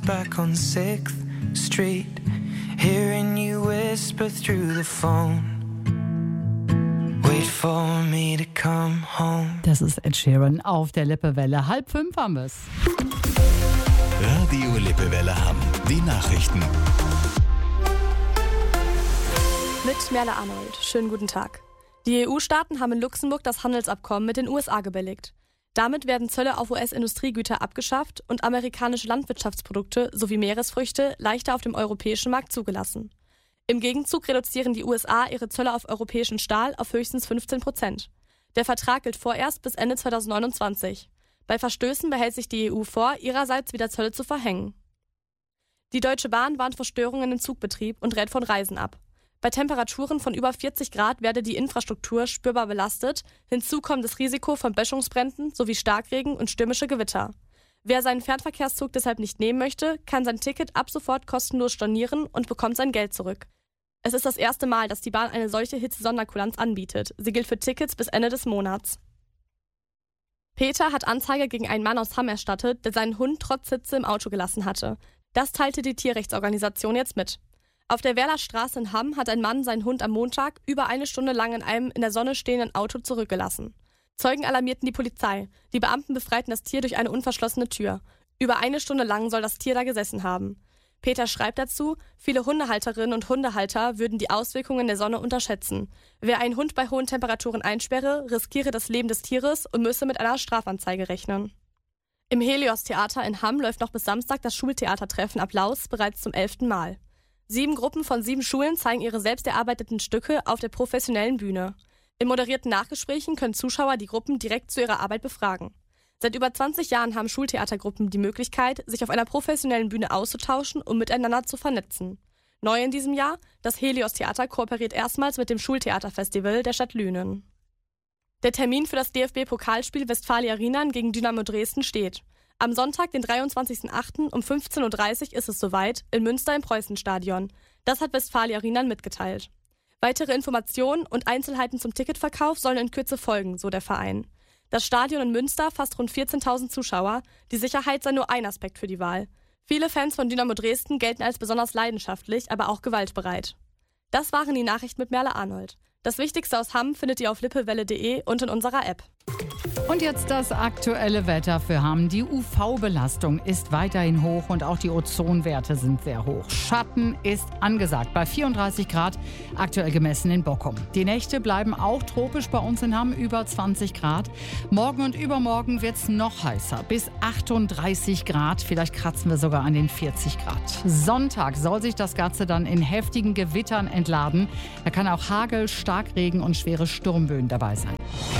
back on 6th Street, hearing you whisper through the phone. Wait for me to come home. Das ist Ed Sheeran auf der Lippewelle. 4:30 haben wir es. Radio Lippewelle Hamm. Die Nachrichten. Mit Merle Arnold. Schönen guten Tag. Die EU-Staaten haben in Luxemburg das Handelsabkommen mit den USA gebilligt. Damit werden Zölle auf US-Industriegüter abgeschafft und amerikanische Landwirtschaftsprodukte sowie Meeresfrüchte leichter auf dem europäischen Markt zugelassen. Im Gegenzug reduzieren die USA ihre Zölle auf europäischen Stahl auf höchstens 15%. Der Vertrag gilt vorerst bis Ende 2029. Bei Verstößen behält sich die EU vor, ihrerseits wieder Zölle zu verhängen. Die Deutsche Bahn warnt vor Störungen im Zugbetrieb und rät von Reisen ab. Bei Temperaturen von über 40 Grad werde die Infrastruktur spürbar belastet. Hinzu kommt das Risiko von Böschungsbränden sowie Starkregen und stürmische Gewitter. Wer seinen Fernverkehrszug deshalb nicht nehmen möchte, kann sein Ticket ab sofort kostenlos stornieren und bekommt sein Geld zurück. Es ist das erste Mal, dass die Bahn eine solche Hitze-Sonderkulanz anbietet. Sie gilt für Tickets bis Ende des Monats. Peter hat Anzeige gegen einen Mann aus Hamm erstattet, der seinen Hund trotz Hitze im Auto gelassen hatte. Das teilte die Tierrechtsorganisation jetzt mit. Auf der Werlerstraße in Hamm hat ein Mann seinen Hund am Montag über 1 Stunde lang in einem in der Sonne stehenden Auto zurückgelassen. Zeugen alarmierten die Polizei. Die Beamten befreiten das Tier durch eine unverschlossene Tür. Über 1 Stunde lang soll das Tier da gesessen haben. Peter schreibt dazu, viele Hundehalterinnen und Hundehalter würden die Auswirkungen der Sonne unterschätzen. Wer einen Hund bei hohen Temperaturen einsperre, riskiere das Leben des Tieres und müsse mit einer Strafanzeige rechnen. Im Helios-Theater in Hamm läuft noch bis Samstag das Schultheatertreffen Applaus bereits zum 11. Mal. 7 Gruppen von 7 Schulen zeigen ihre selbst erarbeiteten Stücke auf der professionellen Bühne. In moderierten Nachgesprächen können Zuschauer die Gruppen direkt zu ihrer Arbeit befragen. Seit über 20 Jahren haben Schultheatergruppen die Möglichkeit, sich auf einer professionellen Bühne auszutauschen und miteinander zu vernetzen. Neu in diesem Jahr, das Helios-Theater kooperiert erstmals mit dem Schultheaterfestival der Stadt Lünen. Der Termin für das DFB-Pokalspiel Westfalia Rienan gegen Dynamo Dresden steht. Am Sonntag, den 23.08. um 15:30 Uhr ist es soweit, in Münster im Preußenstadion. Das hat Westfalia Rienan mitgeteilt. Weitere Informationen und Einzelheiten zum Ticketverkauf sollen in Kürze folgen, so der Verein. Das Stadion in Münster fasst rund 14.000 Zuschauer. Die Sicherheit sei nur ein Aspekt für die Wahl. Viele Fans von Dynamo Dresden gelten als besonders leidenschaftlich, aber auch gewaltbereit. Das waren die Nachrichten mit Merle Arnold. Das Wichtigste aus Hamm findet ihr auf lippewelle.de und in unserer App. Und jetzt das aktuelle Wetter für Hamm. Die UV-Belastung ist weiterhin hoch und auch die Ozonwerte sind sehr hoch. Schatten ist angesagt bei 34 Grad, aktuell gemessen in Bockum. Die Nächte bleiben auch tropisch bei uns in Hamm, über 20 Grad. Morgen und übermorgen wird es noch heißer, bis 38 Grad. Vielleicht kratzen wir sogar an den 40 Grad. Sonntag soll sich das Ganze dann in heftigen Gewittern entladen. Da kann auch Hagel, Starkregen und schwere Sturmböen dabei sein.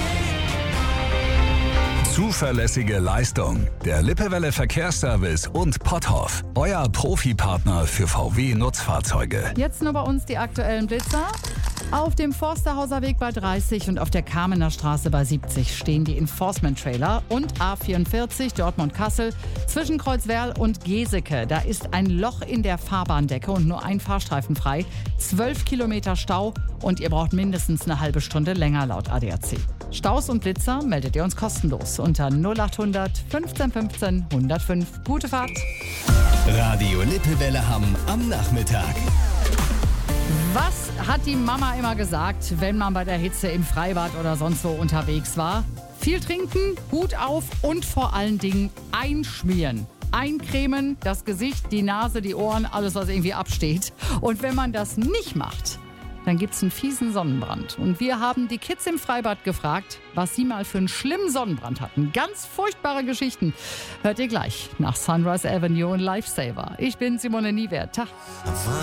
Zuverlässige Leistung. Der Lippewelle Verkehrsservice und Potthoff. Euer Profipartner für VW-Nutzfahrzeuge. Jetzt nur bei uns die aktuellen Blitzer. Auf dem Forsterhauser Weg bei 30 und auf der Kamener Straße bei 70 stehen die Enforcement-Trailer und A44 Dortmund-Kassel zwischen Kreuzwerl und Geseke. Da ist ein Loch in der Fahrbahndecke und nur ein Fahrstreifen frei. 12 Kilometer Stau und ihr braucht mindestens eine halbe Stunde länger laut ADAC. Staus und Blitzer meldet ihr uns kostenlos unter 0800 15 15 105. Gute Fahrt! Radio Lippewelle Hamm am Nachmittag. Was hat die Mama immer gesagt, wenn man bei der Hitze im Freibad oder sonst wo unterwegs war? Viel trinken, Hut auf und vor allen Dingen einschmieren. Eincremen, das Gesicht, die Nase, die Ohren, alles was irgendwie absteht. Und wenn man das nicht macht, dann gibt's einen fiesen Sonnenbrand. Und wir haben die Kids im Freibad gefragt, was sie mal für einen schlimmen Sonnenbrand hatten. Ganz furchtbare Geschichten. Hört ihr gleich nach Sunrise Avenue und Lifesaver. Ich bin Simone Niewert. Tag.